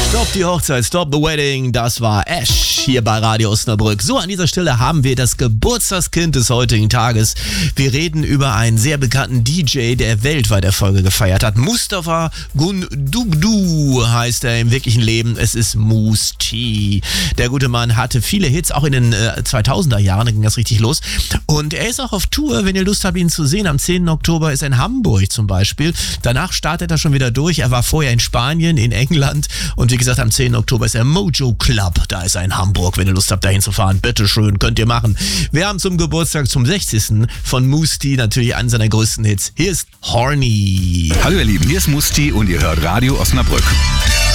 Stop die Hochzeit, stop the wedding, das war Ash hier bei Radio Osnabrück. So, an dieser Stelle haben wir das Geburtstagskind des heutigen Tages. Wir reden über einen sehr bekannten DJ, der weltweit Erfolge gefeiert hat. Mustafa Gundogdu heißt er im wirklichen Leben. Es ist Mousse T. Der gute Mann hatte viele Hits, auch in den 2000er Jahren, da ging das richtig los. Und er ist auch auf Tour, wenn ihr Lust habt, ihn zu sehen. Am 10. Oktober ist er in Hamburg zum Beispiel. Danach startet er schon wieder durch. Er war vorher in Spanien, in England und wie gesagt, am 10. Oktober ist er Mojo Club. Da ist er in Hamburg, wenn ihr Lust habt, dahin zu fahren. Bitteschön, könnt ihr machen. Wir haben zum Geburtstag, zum 60. von Mousse T natürlich einen seiner größten Hits. Hier ist Horny. Hallo ihr Lieben, hier ist Mousse T und ihr hört Radio Osnabrück.